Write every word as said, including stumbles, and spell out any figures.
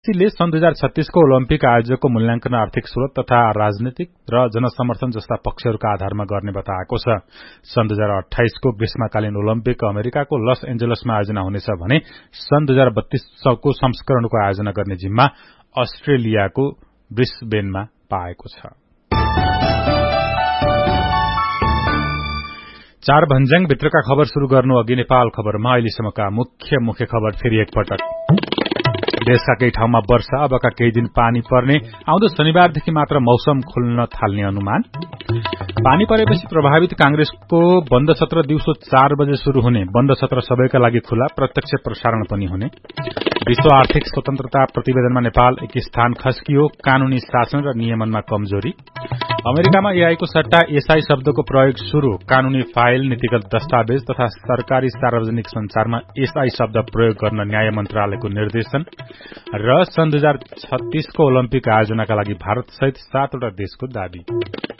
ले सन् दुई हजार छत्तीस को ओलम्पिक आयोजकको मूल्याङ्कन आर्थिक स्रोत तथा राजनीतिक र जनसमर्थन जस्ता पक्षहरूका आधारमा गर्ने बताएको छ। सन् दुई हजार अठाइस को ग्रीष्मकालीन ओलम्पिक अमेरिकाको लस एन्जलसमा आयोजना हुनेछ भने सन् दुई हजार बत्तीस को संस्करणको आयोजना गर्ने जिम्मा अस्ट्रेलियाको ब्रिस्बेनमा पाएको छ। चार भन्ज्याङ भित्रका खबर शुरू गर्नु अघि नेपाल खबरमा अहिलेसम्मका मुख्य मुख्य खबर फेरि एकपटक। देशका केही ठाउँमा वर्षा, अबका केही दिन पानी पर्ने, आउँदो शनिबारदेखि मात्र मौसम खुल्न थाल्ने अनुमान। पानी परेपछि प्रभावित कांग्रेसको बन्द सत्र दिउँसो चार बजे शुरू हुने, बन्द सत्र सबैका लागि खुला, प्रत्यक्ष प्रसारण पनि हुने। विश्व आर्थिक स्वतन्त्रता प्रतिवेदनमा नेपाल एक स्थान खस्कियो, कानूनी शासन र नियमनमा कमजोरी। अमेरिकामा एआई को सट्टा एसआई शब्दको प्रयोग शुरू, कानूनी फाइल, नीतिगत दस्तावेज तथा सरकारी सार्वजनिक संचारमा एसआई शब्द प्रयोग गर्न न्याय मन्त्रालयको निर्देशन। र सन् दुई हजार छत्तीस को ओलम्पिक आयोजनाका लागि भारत सहित सातवटा देशको दावी।